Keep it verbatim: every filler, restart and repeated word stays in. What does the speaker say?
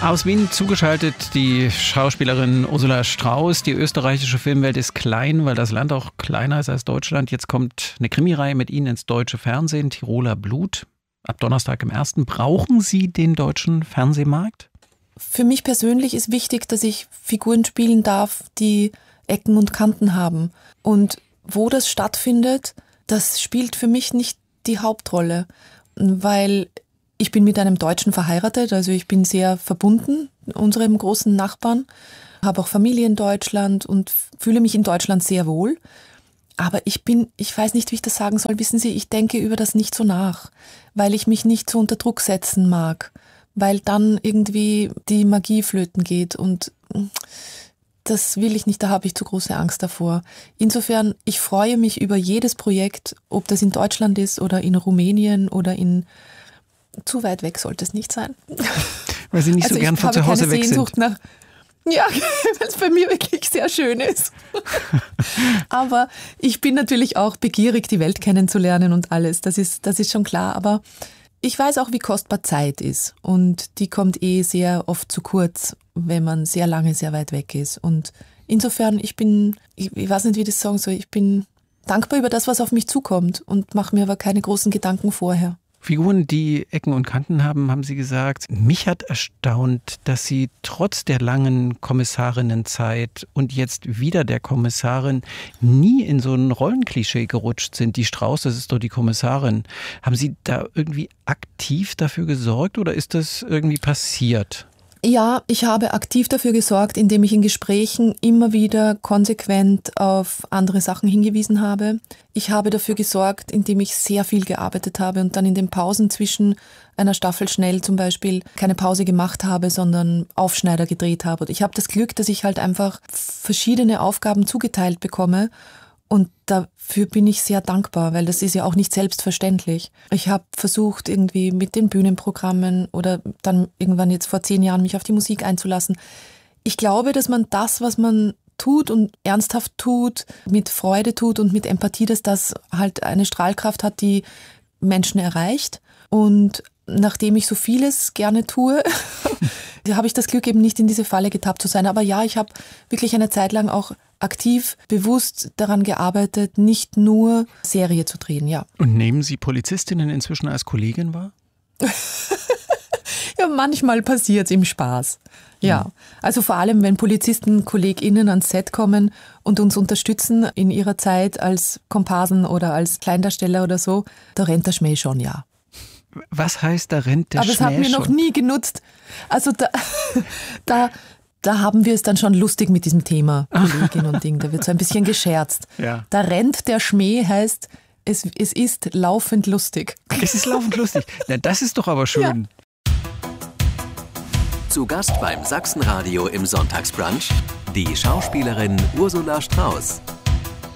Aus Wien zugeschaltet die Schauspielerin Ursula Strauß. Die österreichische Filmwelt ist klein, weil das Land auch kleiner ist als Deutschland. Jetzt kommt eine Krimireihe mit Ihnen ins deutsche Fernsehen, Tiroler Blut. Ab Donnerstag im ersten. Brauchen Sie den deutschen Fernsehmarkt? Für mich persönlich ist wichtig, dass ich Figuren spielen darf, die Ecken und Kanten haben. Und wo das stattfindet, das spielt für mich nicht die Hauptrolle, weil ich bin mit einem Deutschen verheiratet, also ich bin sehr verbunden, unserem großen Nachbarn, habe auch Familie in Deutschland und fühle mich in Deutschland sehr wohl. Aber ich bin, ich weiß nicht, wie ich das sagen soll, wissen Sie, ich denke über das nicht so nach, weil ich mich nicht so unter Druck setzen mag, weil dann irgendwie die Magie flöten geht und das will ich nicht, da habe ich zu große Angst davor. Insofern, ich freue mich über jedes Projekt, ob das in Deutschland ist oder in Rumänien oder in zu weit weg sollte es nicht sein. Weil Sie nicht also so gern von zu Hause weg sind. Nach, ja, weil es bei mir wirklich sehr schön ist. Aber ich bin natürlich auch begierig, die Welt kennenzulernen und alles. Das ist, das ist schon klar. Aber ich weiß auch, wie kostbar Zeit ist. Und die kommt eh sehr oft zu kurz, wenn man sehr lange sehr weit weg ist. Und insofern, ich bin, ich, ich weiß nicht, wie ich das sagen soll, ich bin dankbar über das, was auf mich zukommt und mache mir aber keine großen Gedanken vorher. Figuren, die Ecken und Kanten haben, haben Sie gesagt. Mich hat erstaunt, dass Sie trotz der langen Kommissarinnenzeit und jetzt wieder der Kommissarin nie in so ein Rollenklischee gerutscht sind. Die Strauß, das ist doch die Kommissarin. Haben Sie da irgendwie aktiv dafür gesorgt oder ist das irgendwie passiert? Ja, ich habe aktiv dafür gesorgt, indem ich in Gesprächen immer wieder konsequent auf andere Sachen hingewiesen habe. Ich habe dafür gesorgt, indem ich sehr viel gearbeitet habe und dann in den Pausen zwischen einer Staffel schnell zum Beispiel keine Pause gemacht habe, sondern Aufschneider gedreht habe. Und ich habe das Glück, dass ich halt einfach verschiedene Aufgaben zugeteilt bekomme. Und dafür bin ich sehr dankbar, weil das ist ja auch nicht selbstverständlich. Ich habe versucht, irgendwie mit den Bühnenprogrammen oder dann irgendwann jetzt vor zehn Jahren mich auf die Musik einzulassen. Ich glaube, dass man das, was man tut und ernsthaft tut, mit Freude tut und mit Empathie, dass das halt eine Strahlkraft hat, die Menschen erreicht. Und nachdem ich so vieles gerne tue, habe ich das Glück, eben nicht in diese Falle getappt zu sein. Aber ja, ich habe wirklich eine Zeit lang auch aktiv, bewusst daran gearbeitet, nicht nur Serie zu drehen, ja. Und nehmen Sie Polizistinnen inzwischen als Kollegin wahr? Ja, manchmal passiert es im Spaß. Ja, also vor allem, wenn Polizisten, KollegInnen ans Set kommen und uns unterstützen in ihrer Zeit als Komparsen oder als Kleindarsteller oder so, da rennt der Schmäh schon, ja. Was heißt, da rennt der Aber Schmäh schon? Aber das haben wir noch nie genutzt. Also da, da, da haben wir es dann schon lustig mit diesem Thema, Kollegin und Ding. Da wird so ein bisschen gescherzt. Ja. Da rennt der Schmäh heißt, es, es ist laufend lustig. Es ist laufend lustig. Na, das ist doch aber schön. Ja. Zu Gast beim Sachsenradio im Sonntagsbrunch die Schauspielerin Ursula Strauß.